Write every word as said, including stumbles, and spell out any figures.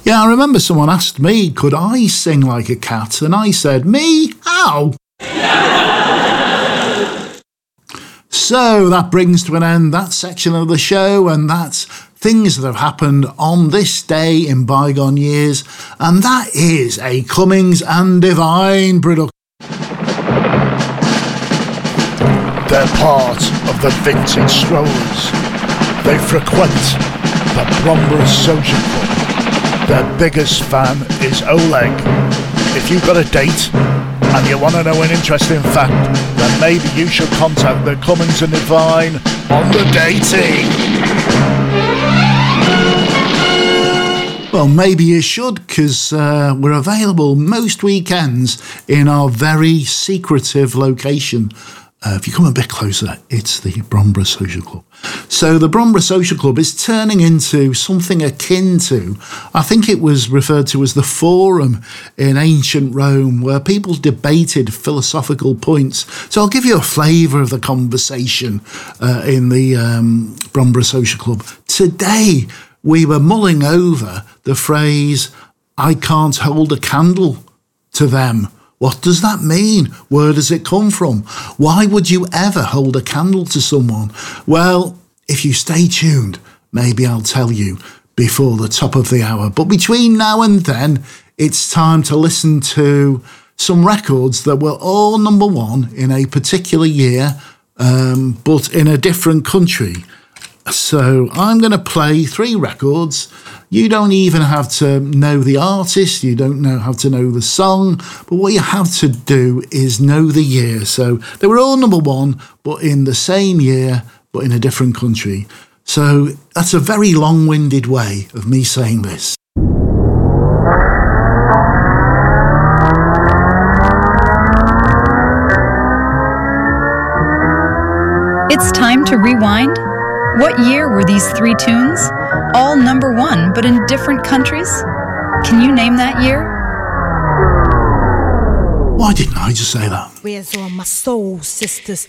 Yeah, I remember someone asked me, could I sing like a cat? And I said, me? How? So that brings to an end that section of the show, and that's things that have happened on this day in bygone years, and that is a Cummings and Devine production. They're part of the Vintage Strollers. They frequent the Bromborough Social Club. Their biggest fan is Oleg. If you've got a date and you want to know an interesting fact, then maybe you should contact the Cummings and Devine on the dating. Well, maybe you should, because uh, we're available most weekends in our very secretive location. Uh, if you come a bit closer, it's the Bromborough Social Club. So the Bromborough Social Club is turning into something akin to, I think it was referred to as the Forum in ancient Rome, where people debated philosophical points. So I'll give you a flavour of the conversation uh, in the um, Bromborough Social Club. Today, we were mulling over the phrase, I can't hold a candle to them. What does that mean? Where does it come from? Why would you ever hold a candle to someone? Well, if you stay tuned, maybe I'll tell you before the top of the hour. But between now and then, it's time to listen to some records that were all number one in a particular year, um, but in a different country. So I'm going to play three records. You don't even have to know the artist, you don't know have to know the song, but what you have to do is know the year. So they were all number one, but in the same year, but in a different country. So that's a very long-winded way of me saying this. It's time to rewind. What year were these three tunes? All number one, but in different countries? Can you name that year? Why didn't I just say that? Where's all my soul sisters?